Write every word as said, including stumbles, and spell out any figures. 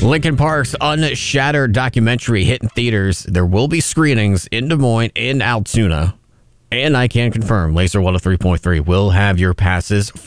Linkin Park's Unshattered documentary hitting theaters. There will be screenings in Des Moines and Altoona. And I can confirm, Laser one oh three point three will have your passes